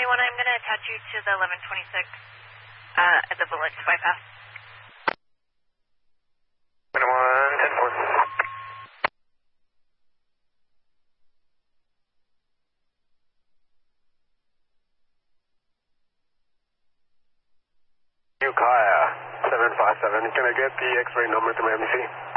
21, I'm going to attach you to the 1126 at the Bullets bypass. 21, 10-4. Ukiah 757, can I get the X-ray number to my MC?